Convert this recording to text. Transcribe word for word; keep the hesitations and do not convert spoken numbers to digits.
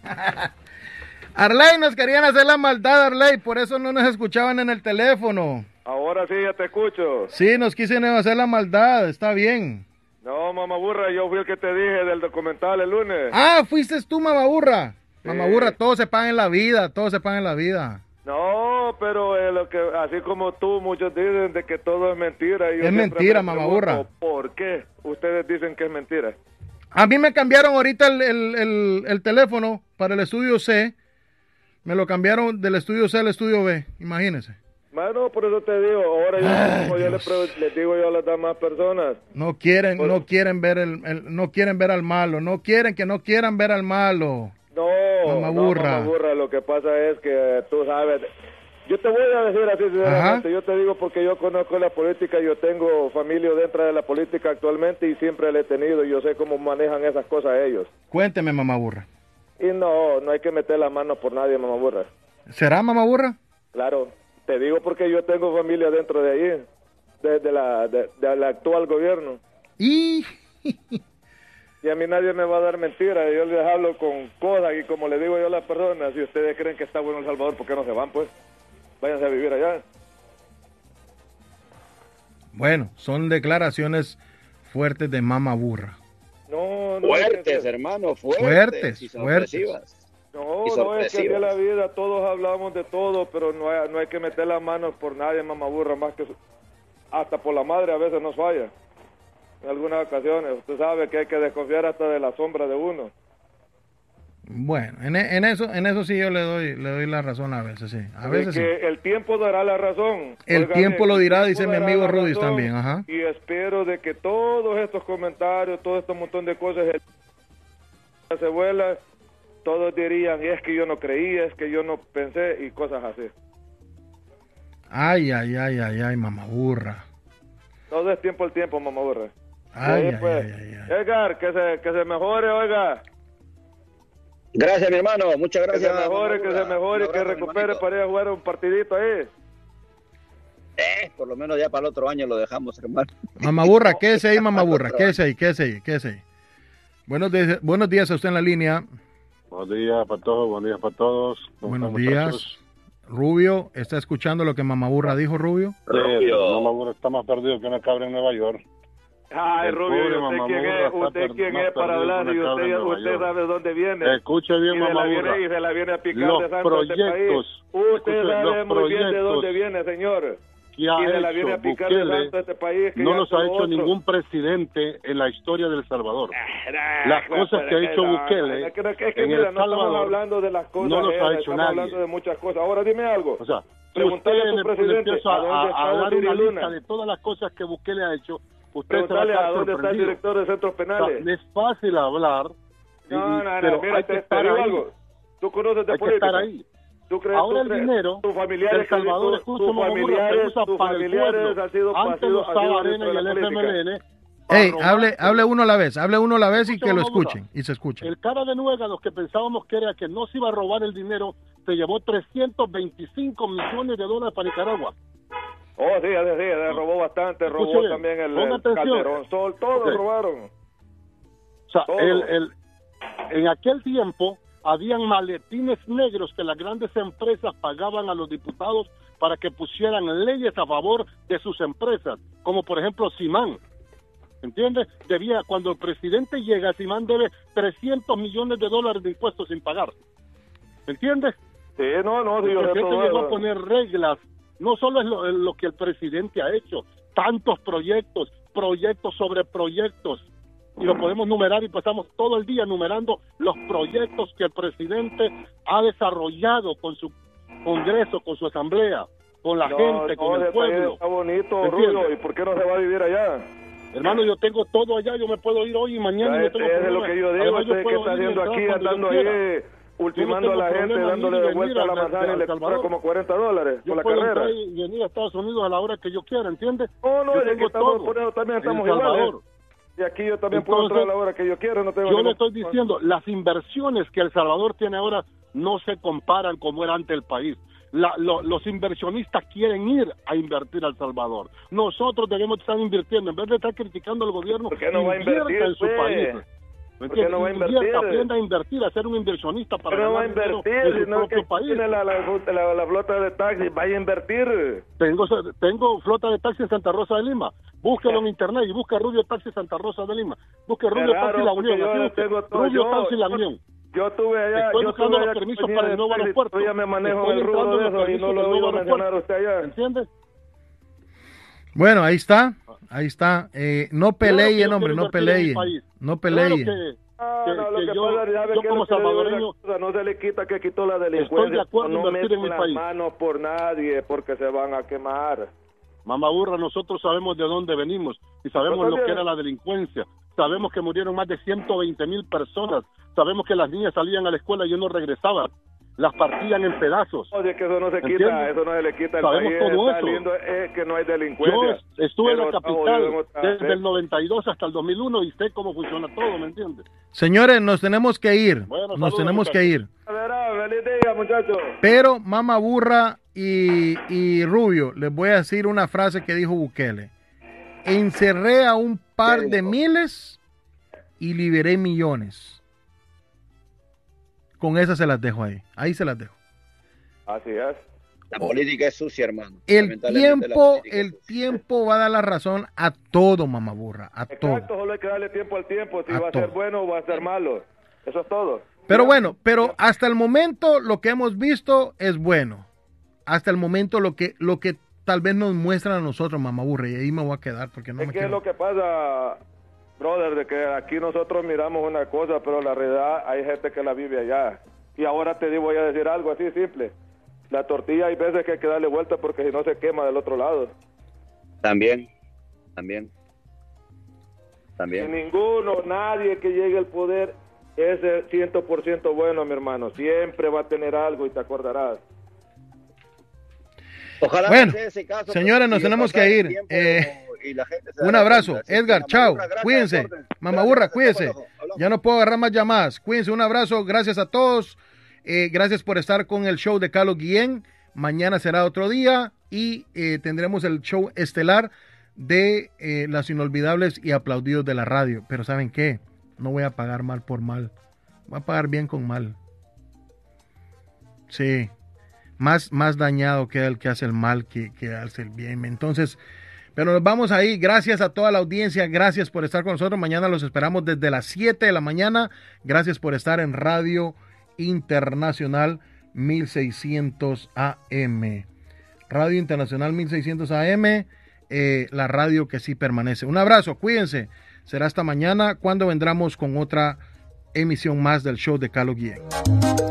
Arley, nos querían hacer la maldad, Arley, por eso no nos escuchaban en el teléfono. Ahora sí, ya te escucho. Sí, nos quisieron hacer la maldad, está bien. No, mamá burra, yo fui el que te dije del documental el lunes. Ah, fuiste tú, mamá burra. Sí. Mamá burra, todo se paga en la vida, todo se paga en la vida. No, pero eh, lo que, así como tú, muchos dicen de que todo es mentira. Y yo es mentira, mamá burra. ¿Por qué ustedes dicen que es mentira? A mí me cambiaron ahorita el, el, el, el teléfono para el estudio C. Me lo cambiaron del estudio C al estudio B, imagínense. Bueno, por eso te digo, ahora yo, Ay, como yo le, le digo yo a las demás personas. No quieren, por... no quieren ver el, el, no quieren ver al malo, no quieren que no quieran ver al malo. No, mamá no, burra. mamá burra, lo que pasa es que tú sabes, yo te voy a decir así sinceramente, yo te digo porque yo conozco la política, yo tengo familia dentro de la política actualmente y siempre la he tenido y yo sé cómo manejan esas cosas ellos. Cuénteme, mamá burra. Y no, no hay que meter la mano por nadie, mamá burra. ¿Será, mamá burra? Claro, te digo porque yo tengo familia dentro de ahí, de, de la, de, del actual gobierno. Y... Y a mí nadie me va a dar mentira, yo les hablo con cosas y como le digo yo a las personas, si ustedes creen que está bueno El Salvador, ¿por qué no se van pues? Váyanse a vivir allá. Bueno, son declaraciones fuertes de mamá burra. No, no fuertes, hermano, fuertes. Fuertes, y fuertes. No, no es que de la vida todos hablamos de todo, pero no hay, no hay que meter las manos por nadie, mamá burra, más que hasta por la madre a veces nos falla. En algunas ocasiones, usted sabe que hay que desconfiar hasta de la sombra de uno. Bueno, en, en eso en eso sí yo le doy le doy la razón a veces, sí. A veces que sí. El tiempo dará la razón. El Oiga, tiempo bien, lo dirá, dice mi amigo Rudis también, ajá. Y espero de que todos estos comentarios, todo este montón de cosas se vuela, todos dirían, es que yo no creía, es que yo no pensé y cosas así. Ay, ay, ay, ay, ay, mamá burra. No des tiempo al tiempo, mamá burra. Ay, ahí, ay, pues. ay, ay, ay. Edgar, que se, que se mejore, oiga. Gracias, mi hermano, muchas gracias. Que se mejore, que se mejore, abrazo, que recupere hermanito. Para ir a jugar un partidito ahí. Eh, por lo menos ya para el otro año lo dejamos, hermano. Mamá burra, quédese ahí, mamá burra, quédese ahí, quédese ahí, quédese ahí. Buenos días, buenos días a usted en la línea. Buenos días para todos, buenos días para todos. Buenos días. Muchachos? Rubio, ¿está escuchando lo que mamá burra dijo, Rubio? Rubio. Mamá burra está más perdido que una cabra en Nueva York. Ay, Rubio, ¿usted quién es, usted quién es para hablar? Y usted, usted sabe dónde viene. Escuche bien, mamá burra. Y se la viene a picar los de santo proyectos, este país. Usted sabe muy bien de dónde viene, señor. Y se la viene a picar de santo este país. No los ha hecho otro. Ningún presidente en la historia de El Salvador. Las cosas que ha hecho Bukele es que, es que, en mira, El Salvador, no estamos hablando de las cosas, no los ha hecho estamos nadie. hablando de muchas cosas. Ahora dime algo. O sea, preguntarle si a tu presidente a, a dónde a, a dar una Luna. lista de todas las cosas que Bukele ha hecho. Preguntarle a, a dónde está el director de centros penales. O sea, es fácil hablar. No, no, no, mira, te, te digo algo. Tú conoces de hay política. Que estar ahí. ¿Tú crees, Ahora tú el crees, dinero tus familiares, El Salvador tu, tu familiares, tus familiares han sido antes los Arena y el F M L N. Ey, hable, hable uno a la vez, hable uno a la vez y que lo escuchen, y se escuchen. El cara de Nuega, los que pensábamos que era que no se iba a robar el dinero, se llevó trescientos veinticinco millones de dólares para Nicaragua. Oh, sí, sí, sí, robó bastante, Escuche robó bien, también el, el Calderón Sol, todos okay. robaron. O sea, el, el, en aquel tiempo habían maletines negros que las grandes empresas pagaban a los diputados para que pusieran leyes a favor de sus empresas, como por ejemplo Simán. ¿Entiendes? Debía, cuando el presidente llega, Simán debe trescientos millones de dólares de impuestos sin pagar. ¿Entiendes? Sí, no, no, sí, el yo presidente llegó a poner reglas. No solo es lo, lo que el presidente ha hecho, tantos proyectos, proyectos sobre proyectos, y lo podemos numerar y pasamos todo el día numerando los proyectos que el presidente ha desarrollado con su Congreso, con su asamblea, con la no, gente, no, con el pueblo. Está bonito, Rubio, ¿y por qué no se va a vivir allá? Hermano, yo tengo todo allá, yo me puedo ir hoy y mañana. Ya, y no tengo es lo que yo digo, Además, usted yo que está haciendo aquí, andando ahí, ultimando no a la gente, dándole de vuelta a la manzana y le cobra como cuarenta dólares yo por la puedo carrera. Entrar y venir a Estados Unidos a la hora que yo quiera, ¿entiendes? No, no, yo es que estamos, por eso también estamos iguales. Y aquí yo también Entonces, puedo entrar a la hora que yo quiera. No tengo yo que... le estoy diciendo, las inversiones que El Salvador tiene ahora no se comparan como era antes el país. La, lo, los inversionistas quieren ir a invertir a El Salvador. Nosotros debemos estar invirtiendo, en vez de estar criticando al gobierno, ¿por qué no va a invertir en su pues? país. ¿Por qué no va a invertir? Aprenda a invertir, a ser un inversionista para Pero no va a ganar invertir, dinero en su sino propio que país. tiene la, la, la, la flota de taxis, vaya a invertir. Tengo, tengo flota de taxis en Santa Rosa de Lima. Búsquelo en internet y busca Rubio Taxi Santa Rosa de Lima. Busque Rubio Raro, Taxi La Unión. yo Así tengo busque, todo, Rubio yo, Taxi La Unión. Yo tuve allá, Estoy yo buscando tuve los allá permisos para el nuevo aeropuerto. Yo ya me manejo Estoy en el rubro de eso y no lo he oído mencionar usted allá. ¿Entiendes? Bueno, ahí está, ahí está. Eh, no pelee, claro hombre, no pelee. No pelee. Claro que, Ah, que, no, lo que que yo, pasa, ¿sabe yo qué? como Lo que le digo salvadoreño, una cosa, no se le quita que quitó la delincuencia. estoy de acuerdo no en invertir en mi las país. manos por nadie porque se van a quemar. Mamá burra, nosotros sabemos de dónde venimos y sabemos Nosotros lo que bien. era la delincuencia. Sabemos que murieron más de ciento veinte mil personas. Sabemos que las niñas salían a la escuela y no regresaban. Las partían en pedazos. Oye, que eso no se ¿Entiendes? quita, eso no se le quita al Sabemos país. todo Está eso. lindo es que no hay delincuencia. Yo estuve en la Pero capital jodieron otra desde vez. el noventa y dos hasta el dos mil uno y sé cómo funciona todo, ¿me entiendes? Señores, nos tenemos que ir. Bueno, nos saludos, tenemos que ir. A ver, ah, feliz día, muchachos. Pero, Mama Burra y, y Rubio, les voy a decir una frase que dijo Bukele. Encerré a un par de miles y liberé millones. Con esas se las dejo ahí. Ahí se las dejo. Así es. La política es sucia, hermano. El Lamentablemente, la tiempo, política es el sucia. tiempo va a dar la razón a todo, Mama Burra, a todo. Exacto, solo hay que darle tiempo al tiempo, si A va a ser todo. bueno o va a ser malo. Eso es todo. Pero bueno, pero hasta el momento lo que hemos visto es bueno. Hasta el momento lo que, lo que tal vez nos muestran a nosotros, Mama Burra, y ahí me voy a quedar porque no Es me que es quiero. lo que pasa, brother, de que aquí nosotros miramos una cosa, pero la realidad hay gente que la vive allá. Y ahora te digo, voy a decir algo así simple. La tortilla hay veces que hay que darle vuelta porque si no se quema del otro lado. También, también, Y también. ninguno, nadie que llegue al poder es cien por ciento bueno, mi hermano. Siempre va a tener algo y te acordarás. Ojalá Bueno, que sea ese caso, señores, pero nos sigue tenemos que pasando ir. el tiempo Eh, y la gente se da Un la abrazo, cuenta. Así que, Edgar, Mamá chao, Burra, gracias, cuídense. orden. Mamá Gracias, Burra, gracias, cuídense. hablamos, hablamos. Ya no puedo agarrar más llamadas. Cuídense, un abrazo, gracias a todos. Eh, gracias por estar con el show de Carlos Guillén. Mañana será otro día y eh, tendremos el show estelar de eh, las inolvidables y aplaudidos de la radio. Pero ¿saben qué? No voy a pagar mal por mal. Voy a pagar bien con mal. Sí. Más, más dañado queda el que hace el mal que, que hace el bien. Entonces, pero nos vamos ahí. Gracias a toda la audiencia. Gracias por estar con nosotros. Mañana los esperamos desde las siete de la mañana. Gracias por estar en Radio Internacional mil seiscientos A M. Radio Internacional mil seiscientos A M. Eh, la radio que sí permanece. Un abrazo. Cuídense. Será hasta mañana cuando vendremos con otra emisión más del show de Carlos Guillén.